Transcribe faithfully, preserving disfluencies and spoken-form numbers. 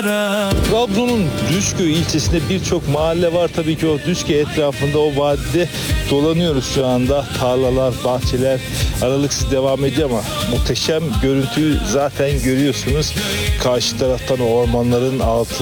yara. Trabzon'un Düzköy ilçesinde birçok mahalle var. Tabii ki o Düzköy etrafında, o vadide dolanıyoruz şu anda. Tarlalar, bahçeler aralıksız devam ediyor ama muhteşem görüntüyü zaten görüyorsunuz. Karşı taraftan o ormanların altı